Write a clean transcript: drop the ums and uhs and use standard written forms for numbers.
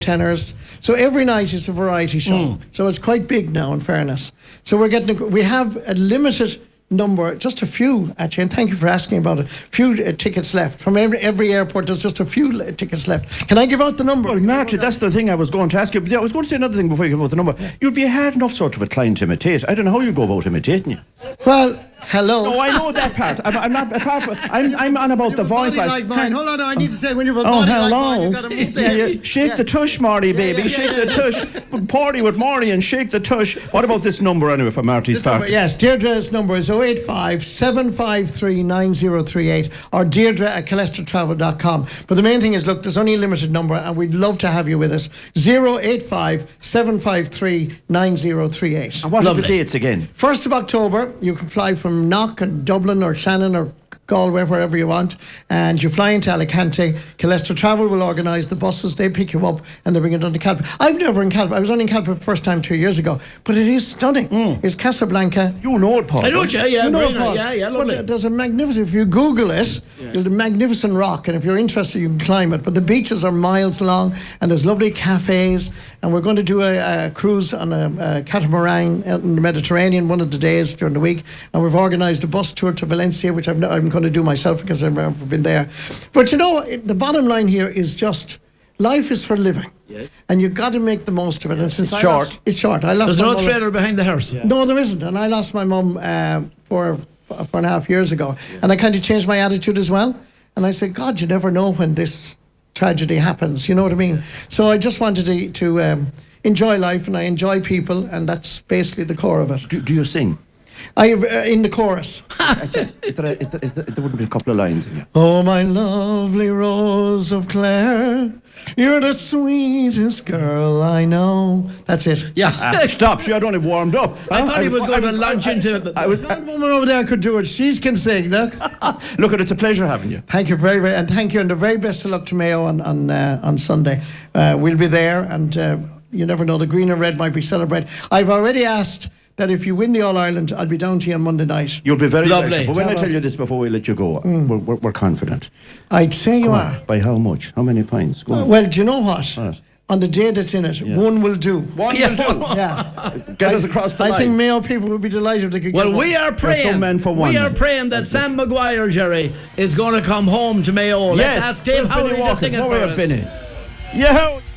tenors. So every night is a variety show. So it's quite big now, in fairness. So we have a limited number, just a few actually, and thank you for asking about it. Few tickets left from every airport. There's just a few tickets left. Can I give out the number? Well, Marty, that's the thing I was going to ask you. I was going to say another thing before you give out the number. You'd be a hard enough sort of a client to imitate. I don't know how you go about imitating you. Well, hello. No, I know that part. I'm not apart from. I'm on about the voice. Like mine. Hold on, I need to say when you have a body like mine, you got to move the head. Shake the tush, Marty, baby. Shake the tush. Party with Marty and shake the tush. What about this number anyway for Marty's part? Yes, Deirdre's number is 085 753 9038 or Deirdre@CalestroTravel.com. But the main thing is, look, there's only a limited number and we'd love to have you with us. 085 753 9038. And what are the dates again? 1st of October, you can fly from Knock and Dublin or Shannon or Galway, wherever you want, and you fly into Alicante. Calestro Travel will organise the buses. They pick you up and they bring it on to Calpe. I've never in Calpe. I was only in Calpe for the first time 2 years ago, but it is stunning. It's Casablanca. You know it, Paul. I know it, yeah. You know it, Paul. Yeah, lovely. But there's a magnificent, if you Google it, there's a magnificent rock, and if you're interested, you can climb it. But the beaches are miles long, and there's lovely cafes, and we're going to do a cruise on a catamaran out in the Mediterranean one of the days during the week, and we've organised a bus tour to Valencia, which I'm going to do myself because I've never been there. But you know, the bottom line here is just life is for living. Yes. And you've got to make the most of it. And since it's short. I lost. There's no trailer behind the house. Yeah. No, there isn't. And I lost my mum 4.5 years ago, and I kind of changed my attitude as well. And I said, God, you never know when this tragedy happens. You know what I mean? So I just wanted to enjoy life, and I enjoy people, and that's basically the core of it. Do you sing? In the chorus. There wouldn't be a couple of lines in you. Oh, my lovely Rose of Clare, you're the sweetest girl I know. That's it. Yeah. Stop, I don't have warmed up. I thought he was going to launch into it. That woman over there could do it. She can sing, look. Look, it's a pleasure having you. Thank you very, very, and thank you, and the very best of luck to Mayo on Sunday. We'll be there, and you never know, the green and red might be celebrated. I've already asked that if you win the All-Ireland, I'll be down to you on Monday night. You'll be very lovely. But when I tell you this before we let you go, we're confident. I'd say you are. By how much? How many pints? Well, do you know what? On the day that's in it, one will do. One will do? Yeah. Get us across the line. I think Mayo people would be delighted if they could get one. We are praying. We are praying that Sam Maguire, Jerry, is going to come home to Mayo. Yes. Let's ask Dave Howley to sing it for us. Yeah.